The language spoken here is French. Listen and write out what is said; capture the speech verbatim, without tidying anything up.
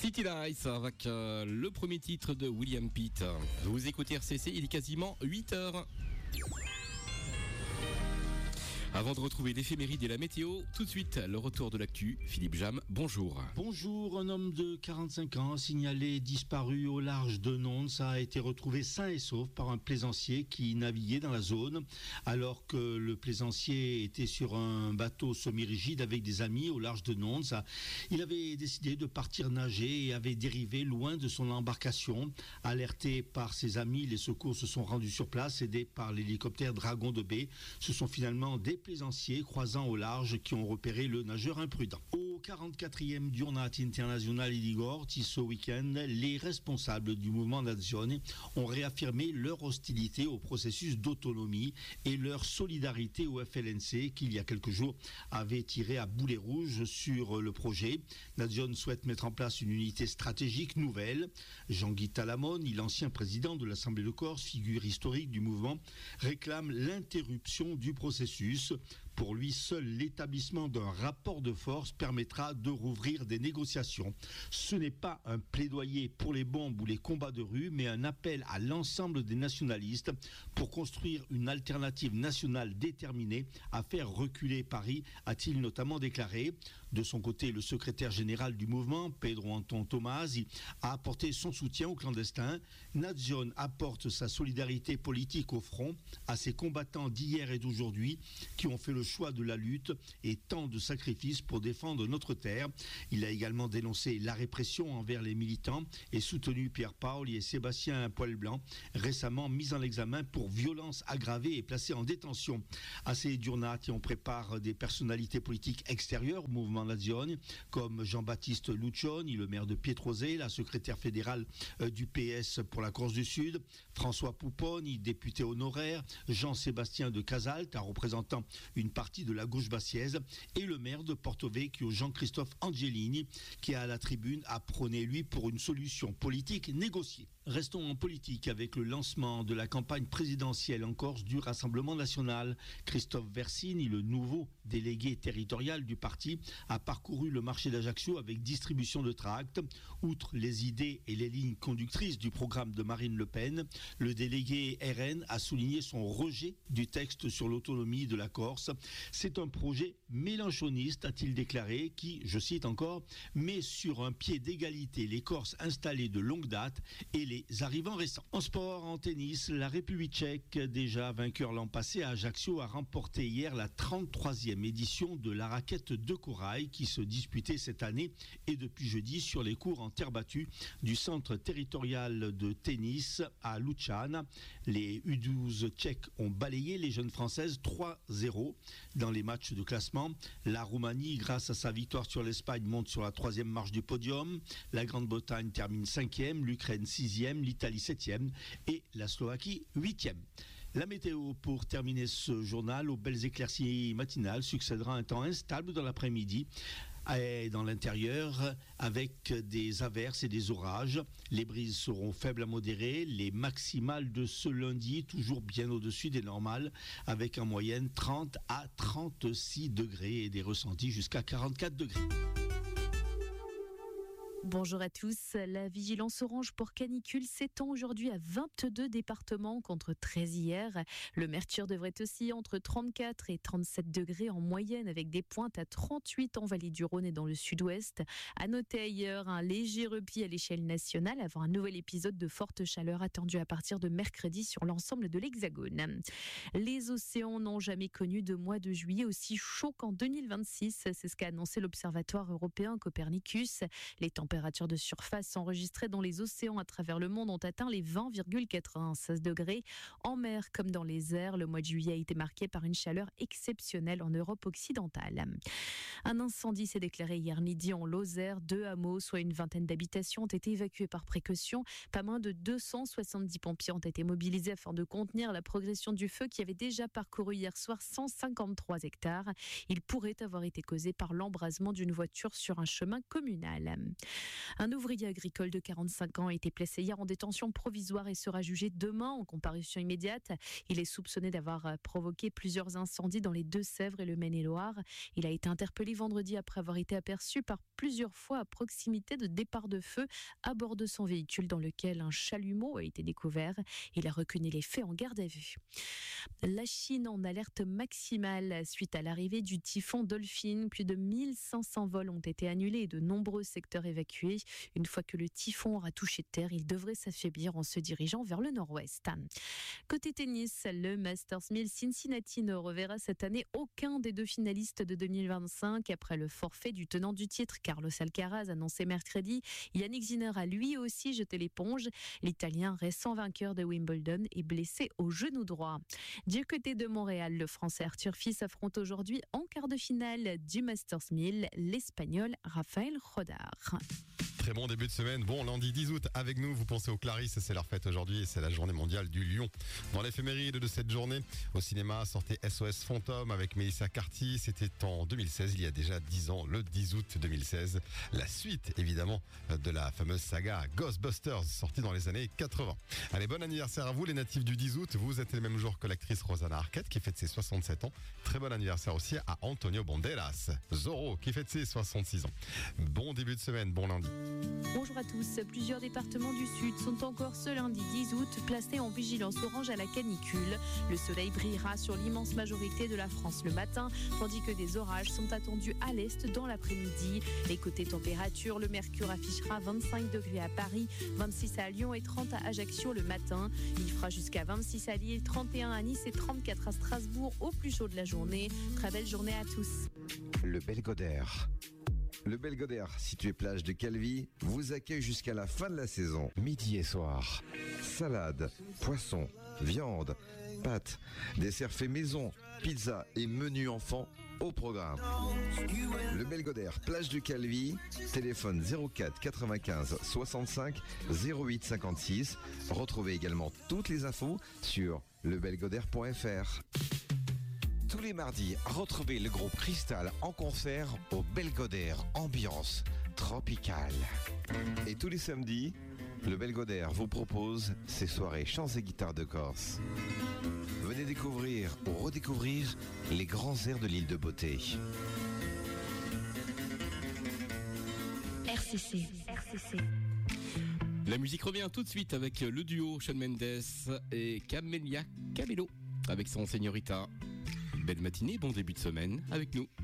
City Lights avec euh, le premier titre de William Pitt. Vous écoutez R C C, il est quasiment huit heures. Avant de retrouver l'éphéméride et la météo, tout de suite, le retour de l'actu. Philippe Jam, bonjour. Bonjour, un homme de quarante-cinq ans signalé disparu au large de Nons a été retrouvé sain et sauf par un plaisancier qui naviguait dans la zone alors que le plaisancier était sur un bateau semi-rigide avec des amis au large de Nons. Il avait décidé de partir nager et avait dérivé loin de son embarcation. Alerté par ses amis, les secours se sont rendus sur place, aidés par l'hélicoptère Dragon de Baie. Ce sont finalement des plaisanciers croisant au large qui ont repéré le nageur imprudent. Au quarante-quatrième Diurnat International Iligor, ce week-end, les responsables du mouvement Nazione ont réaffirmé leur hostilité au processus d'autonomie et leur solidarité au F L N C qui, il y a quelques jours, avait tiré à boulet rouge sur le projet. Nazione souhaite mettre en place une unité stratégique nouvelle. Jean-Guy Talamon, l'ancien président de l'Assemblée de Corse, figure historique du mouvement, réclame l'interruption du processus. Pour lui, seul l'établissement d'un rapport de force permettra de rouvrir des négociations. Ce n'est pas un plaidoyer pour les bombes ou les combats de rue, mais un appel à l'ensemble des nationalistes pour construire une alternative nationale déterminée à faire reculer Paris, a-t-il notamment déclaré. De son côté, le secrétaire général du mouvement, Pedro Anton Tomasi, a apporté son soutien aux clandestins. Nazione apporte sa solidarité politique au front à ses combattants d'hier et d'aujourd'hui qui ont fait le choix de la lutte et tant de sacrifices pour défendre notre terre. Il a également dénoncé la répression envers les militants et soutenu Pierre Paoli et Sébastien Poilblanc, récemment mis en examen pour violence aggravée et placés en détention. À ces Diurnat, on prépare des personnalités politiques extérieures au mouvement Nazione, comme Jean-Baptiste Luccioni, le maire de Pietrosé, la secrétaire fédérale du P S pour la Corse du Sud, François Pouponi, député honoraire, Jean-Sébastien de Casalte, un représentant une partie de la gauche bassiaise, et le maire de Porto Vecchio, Jean-Christophe Angelini, qui à la tribune a prôné, lui, pour une solution politique négociée. Restons en politique avec le lancement de la campagne présidentielle en Corse du Rassemblement national. Christophe Versini, le nouveau délégué territorial du parti, a parcouru le marché d'Ajaccio avec distribution de tracts. Outre les idées et les lignes conductrices du programme de Marine Le Pen, le délégué R N a souligné son rejet du texte sur l'autonomie de la Corse. C'est un projet mélanchoniste, a-t-il déclaré, qui, je cite encore, met sur un pied d'égalité les Corses installés de longue date et les arrivants récents. En sport, en tennis, la République tchèque, déjà vainqueur l'an passé à Ajaccio, a remporté hier la trente-troisième édition de la raquette de corail qui se disputait cette année et depuis jeudi sur les cours en terre battue du centre territorial de tennis à Lučany. Les U douze tchèques ont balayé les jeunes françaises trois zéro dans les matchs de classement. La Roumanie, grâce à sa victoire sur l'Espagne, monte sur la troisième marche du podium. La Grande-Bretagne termine cinquième, l'Ukraine sixième, l'Italie septième et la Slovaquie huitième. La météo pour terminer ce journal. Aux belles éclaircies matinales succédera un temps instable dans l'après-midi et dans l'intérieur avec des averses et des orages. Les brises seront faibles à modérées. Les maximales de ce lundi toujours bien au-dessus des normales avec en moyenne trente à trente-six degrés et des ressentis jusqu'à quarante-quatre degrés. Bonjour à tous. La vigilance orange pour canicule s'étend aujourd'hui à vingt-deux départements contre treize hier. Le mercure devrait aussi entre trente-quatre et trente-sept degrés en moyenne avec des pointes à trente-huit en vallée du Rhône et dans le sud-ouest. À noter ailleurs un léger repli à l'échelle nationale avant un nouvel épisode de forte chaleur attendu à partir de mercredi sur l'ensemble de l'Hexagone. Les océans n'ont jamais connu de mois de juillet aussi chaud qu'en deux mille vingt-six. C'est ce qu'a annoncé l'Observatoire européen Copernicus. Les températures températures de surface enregistrées dans les océans à travers le monde ont atteint les vingt virgule quatre-vingt-seize degrés. En mer comme dans les airs, le mois de juillet a été marqué par une chaleur exceptionnelle en Europe occidentale. Un incendie s'est déclaré hier midi en Lozère. Deux hameaux, soit une vingtaine d'habitations, ont été évacués par précaution. Pas moins de deux cent soixante-dix pompiers ont été mobilisés afin de contenir la progression du feu qui avait déjà parcouru hier soir cent cinquante-trois hectares. Il pourrait avoir été causé par l'embrasement d'une voiture sur un chemin communal. Un ouvrier agricole de quarante-cinq ans a été placé hier en détention provisoire et sera jugé demain en comparution immédiate. Il est soupçonné d'avoir provoqué plusieurs incendies dans les Deux-Sèvres et le Maine-et-Loire. Il a été interpellé vendredi après avoir été aperçu par plusieurs fois à proximité de départs de feu à bord de son véhicule dans lequel un chalumeau a été découvert. Il a reconnu les faits en garde à vue. La Chine en alerte maximale suite à l'arrivée du typhon Dolphin. Plus de mille cinq cents vols ont été annulés et de nombreux secteurs évacués. Une fois que le typhon aura touché terre, il devrait s'affaiblir en se dirigeant vers le nord-ouest. Côté tennis, le Masters mille Cincinnati ne reverra cette année aucun des deux finalistes de deux mille vingt-cinq après le forfait du tenant du titre Carlos Alcaraz annoncé mercredi. Yannick Sinner a lui aussi jeté l'éponge. L'Italien récent vainqueur de Wimbledon est blessé au genou droit. Du côté de Montréal, le Français Arthur Fils affronte aujourd'hui en quart de finale du Masters mille l'Espagnol Rafael Rodar. Très bon début de semaine. Bon, lundi dix août, avec nous, vous pensez aux Clarisse, c'est leur fête aujourd'hui et c'est la journée mondiale du lion. Dans l'éphéméride de cette journée, au cinéma, sortait S O S Fantôme avec Melissa Carty. C'était en deux mille seize, il y a déjà dix ans, le dix août deux mille seize. La suite, évidemment, de la fameuse saga Ghostbusters, sortie dans les années quatre-vingts. Allez, bon anniversaire à vous, les natifs du dix août. Vous êtes les mêmes jours que l'actrice Rosanna Arquette, qui fête ses soixante-sept ans. Très bon anniversaire aussi à Antonio Banderas. Zorro, qui fête ses soixante-six ans. Bon début de semaine, bon lundi. Bonjour à tous. Plusieurs départements du Sud sont encore ce lundi dix août placés en vigilance orange à la canicule. Le soleil brillera sur l'immense majorité de la France le matin, tandis que des orages sont attendus à l'est dans l'après-midi. Et côté température, le mercure affichera vingt-cinq degrés à Paris, vingt-six à Lyon et trente à Ajaccio le matin. Il fera jusqu'à vingt-six à Lille, trente et un à Nice et trente-quatre à Strasbourg au plus chaud de la journée. Très belle journée à tous. Le Belgodère. Le Belgodère, situé plage de Calvi, vous accueille jusqu'à la fin de la saison, midi et soir. Salade, poisson, viande, pâtes, desserts faits maison, pizza et menu enfant au programme. Le Belgodère, plage de Calvi, téléphone zéro quatre quatre-vingt-quinze soixante-cinq zéro huit cinquante-six. Retrouvez également toutes les infos sur lebelgodère point f r. Tous les mardis, retrouvez le groupe Cristal en concert au Belgodère, ambiance tropicale. Et tous les samedis, le Belgodère vous propose ses soirées chants et guitares de Corse. Venez découvrir ou redécouvrir les grands airs de l'île de Beauté. R C C. R C C. La musique revient tout de suite avec le duo Shawn Mendes et Camelia Cabello avec son Señorita. Belle matinée, bon début de semaine avec nous.